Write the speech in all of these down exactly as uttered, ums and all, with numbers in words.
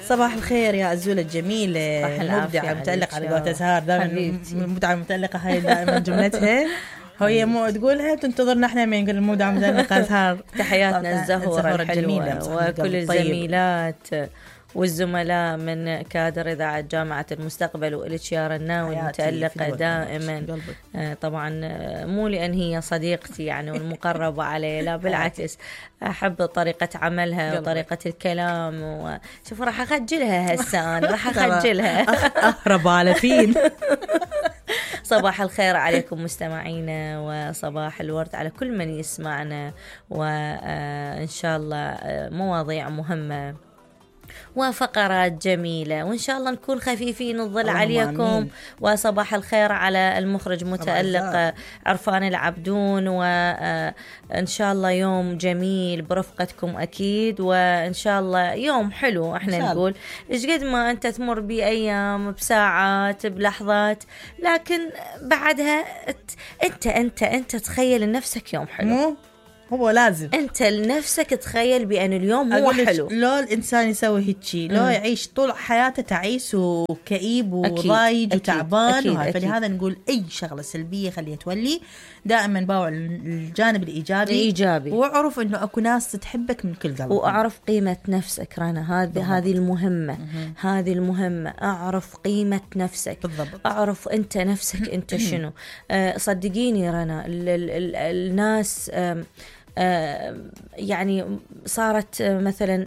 صباح الخير يا أزولة الجميلة المبدعة المتألقة على قولة أزهار. دائما المبدعة المتألقة هاي دائما جملتها هي مو تقولها تنتظرنا احنا من نقول المبدعة المتألقة أزهار. تحياتنا الزهورة الحلوة وكل الزميلات والزملاء من كادر إذاعة جامعة المستقبل وإلك يا رناوي المتألقة دائما. طبعا مو لأن هي صديقتي يعني والمقربة علي، لا بالعكس أحب طريقة عملها وطريقة الكلام. وشوف راح أخجلها هسه أنا راح أخجلها أهرب على فين. صباح الخير عليكم مستمعينا وصباح الورد على كل من يسمعنا، وإن شاء الله مواضيع مهمة وفقرات جميلة وإن شاء الله نكون خفيفين الظل عليكم. أمين. وصباح الخير على المخرج متألق عرفان العبدون، وإن شاء الله يوم جميل برفقتكم أكيد، وإن شاء الله يوم حلو. احنا نقول إيش قد ما أنت تمر بأيام بساعات بلحظات، لكن بعدها أنت أنت أنت تخيل نفسك يوم حلو. مو هو لازم أنت لنفسك تخيل بأن اليوم هو حلو. لو الإنسان يسوي هيك لو يعيش طول حياته تعيس وكئيب وضايج وتعبان، فلهذا نقول أي شغلة سلبية خليها تولي، دائما باوع الجانب الإيجابي الإيجابي، وأعرف إنه أكو ناس تحبك من كل قلب، وأعرف قيمة نفسك. رنا هذه هذه المهمة هذه المهمة أعرف قيمة نفسك بالضبط. أعرف أنت نفسك أنت شنو. أه صدقيني رنا ال ال ال الناس أه آه يعني صارت آه مثلا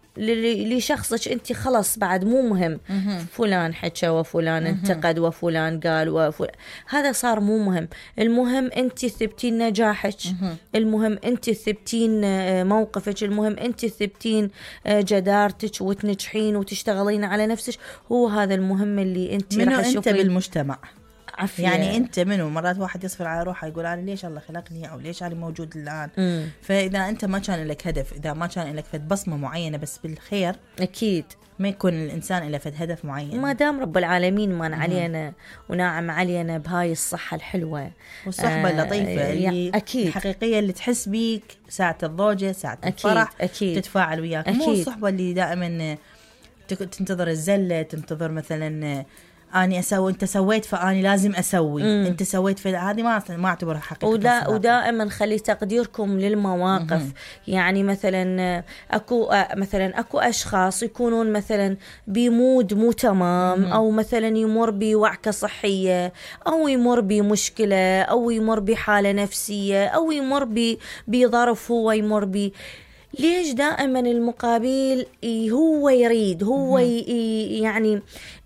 لشخصك انت خلص بعد مو مهم فلان حكى وفلان انتقد وفلان قال وفلان، هذا صار مو مهم. المهم انت ثبتين نجاحك، المهم انت ثبتين موقفك، المهم انت ثبتين جدارتك وتنجحين وتشتغلين على نفسك. هو هذا المهم اللي انت راح تشوفين انت بالمجتمع. عفية. يعني انت منو مرات واحد يصفر على روحه يقول انا ليش الله خلقني او ليش انا موجود الان. مم. فاذا انت ما كان لك هدف، اذا ما كان لك فد بصمه معينه بس بالخير، اكيد ما يكون الانسان له فد هدف معين. ما دام رب العالمين من علينا وناعم علينا بهاي الصحه الحلوه والصحبه آه اللطيفه اللي أكيد. الحقيقيه اللي تحس بيك ساعه الضوجه ساعه أكيد. الفرح أكيد. تتفاعل وياك. مو الصحبه اللي دائما تنتظر الزله، تنتظر مثلا أني أسوي أنت سويت فأني لازم أسوي. مم. أنت سويت في هذه ما ما أعتبرها حقيقة. ودا ودائما خلي تقديركم للمواقف. مم. يعني مثلا أكو مثلا أكو أشخاص يكونون مثلا بمود مو تمام. مم. أو مثلا يمر بوعكة صحية أو يمر بمشكلة أو يمر بحالة نفسية أو يمر بظرف هو يمر ب ليش دائما المقابل هو يريد هو يعني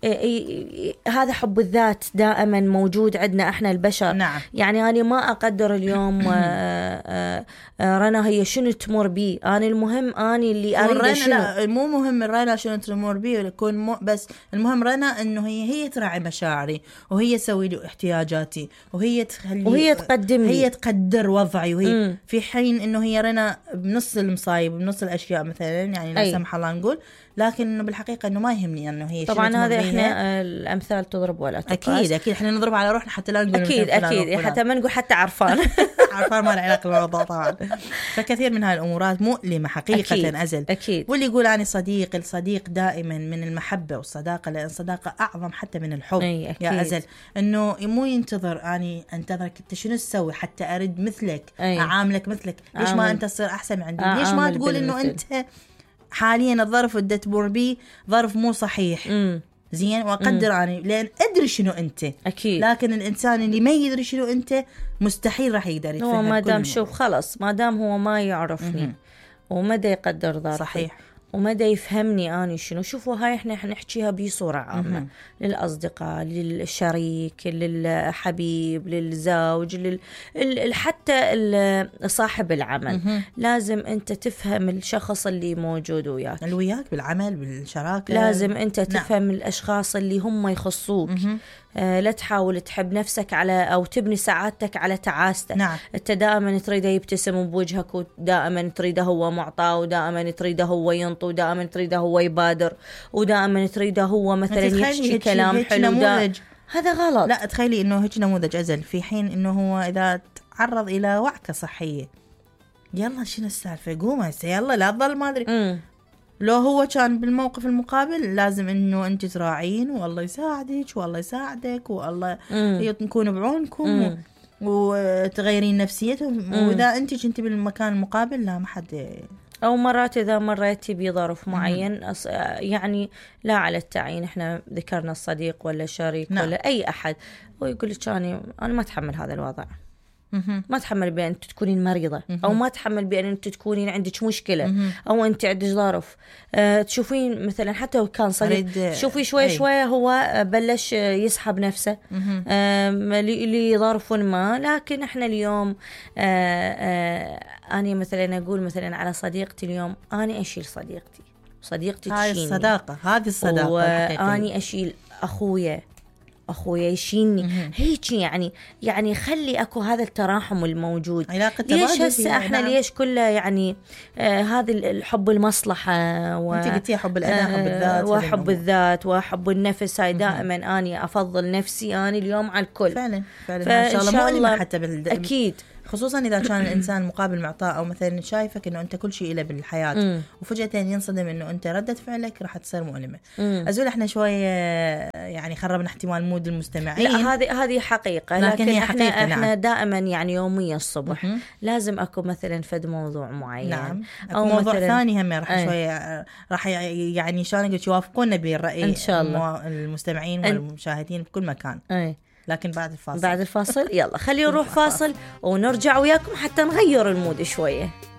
هذا حب الذات دائما موجود عندنا احنا البشر. نعم. يعني أنا ما أقدر اليوم رنا هي شنو تمر بي، أنا المهم أنا اللي أريد شنو. لا مو مهم رنا شنو تمر بي يكون مو بس المهم رنا إنه هي هي تراعي مشاعري وهي تسوي لي احتياجاتي وهي تخلي وهي تقدم هي تقدر وضعي وهي م. في حين إنه هي رنا بنص المصايب بنص الأشياء مثلا يعني لا سمح الله نقول، لكن إنه بالحقيقة إنه ما يهمني إنه هي طبعا هذا إحنا الأمثال تضرب ولا تقاس. أكيد أكيد إحنا نضرب على روحنا حتى لا نقول أكيد أكيد حتى ما نقول حتى عرفان عرفان ما له علاقة بالموضوع طبعا. فكثير من هاي الأمورات مؤلمة حقيقة. أكيد. أزل أكيد. واللي يقول أنا صديق، الصديق دائما من المحبة والصداقة، لأن الصداقة أعظم حتى من الحب. يا أزل إنه مو ينتظر أني أنتظرك أنت شنو تسوي حتى أرد مثلك. أي. أعاملك مثلك. ليش عامل. ما أنت تصير أحسن من عندي؟ ليش ما تقول إنه أنت حاليا الظرف اللي تمر بيه ظرف مو صحيح. مم. زين وأقدر أنا لأن أدري شنو أنت. أكيد. لكن الإنسان اللي ما يدري شنو أنت مستحيل راح يقدر يفهم. هو ما دام شوف خلص ما دام هو ما يعرفني. مم. ومدى يقدر ظرفي. صحيح. ومدى يفهمني أنا شنو. شوفوا هاي إحنا حنحكيها بصورة عامة. مم. للأصدقاء، للشريك، للحبيب، للزوج، لل... حتى صاحب العمل. مم. لازم أنت تفهم الشخص اللي موجود وياك اللي وياك بالعمل بالشراكة. لازم أنت تفهم. نعم. الأشخاص اللي هم يخصوك. مم. آه لا تحاول تحب نفسك على أو تبني سعادتك على تعاسته. نعم. أنت دائما تريده يبتسم بوجهك ودائما تريده هو معطى ودائما تريده هو ينطي ودائما تريده هو يبادر ودائما تريده هو مثلا يحكي كلام حلو. هذا غلط. لا تخيلي إنه هيك نموذج أزل، في حين إنه هو إذا تعرض إلى وعكة صحية يلا شنو السالفة قوم هسه يلا لا تظل ما أدري لو هو كان بالموقف المقابل لازم انه انت تراعين والله يساعدك والله يساعدك والله يكون بعونكم و... وتغيرين نفسيتهم. واذا انت كنتي بالمكان المقابل لا ما حد. أو مرات إذا مريتي بظرف معين يعني لا على التعيين، إحنا ذكرنا الصديق ولا الشريك نعم. ولا أي أحد ويقول لك أنا أنا ما أتحمل هذا الوضع، ما تحمل بأن أنت تكونين مريضة، أو ما تحمل بأن أنت تكونين عندك مشكلة، أو أنت عندك ظرف. أه تشوفين مثلا حتى لو كان صديق شوفي شوي شوي هو بلش يسحب نفسه أه لظرف ما. لكن إحنا اليوم أه أه أنا مثلا أقول مثلا على صديقتي اليوم أنا أشيل صديقتي، صديقتي تشيلني. هاي الصداقة، هذه الصداقة وأنا أشيل أخويا، أخويا يشيني هيك. يعني يعني خلي أكو هذا التراحم الموجود. ليش هسه إحنا نعم. ليش كله يعني آه هذا الحب المصلحة و... أنت قلتي حب الأنا حب الذات وحب الذات وحب النفس. هاي دائما أنا أفضل نفسي أنا اليوم على الكل. فعلا فعلا إن شاء الله مؤلمة حتى بالد... أكيد، خصوصا إذا كان الإنسان مقابل معطاء أو مثلا شايفك إنه أنت كل شيء له بالحياة مم. وفجأة ينصدم إنه أنت ردة فعلك راح تصير مؤلمة. مم. أزول إحنا شوية يعني خربنا احتمال مود المستمعين. لا هذه هذه حقيقة، لكن, لكن هي إحنا حقيقة إحنا نعم. دائما يعني يوميا الصبح مم. لازم أكو مثلا فد موضوع معين نعم. أو موضوع ثاني هم راح شوية راح يعني شلون قلت يوافقونا بالرأي إن شاء الله المستمعين والمشاهدين بكل مكان. أي. لكن بعد الفاصل بعد الفاصل يلا خلينا نروح فاصل ونرجع وياكم حتى نغير المود شوية.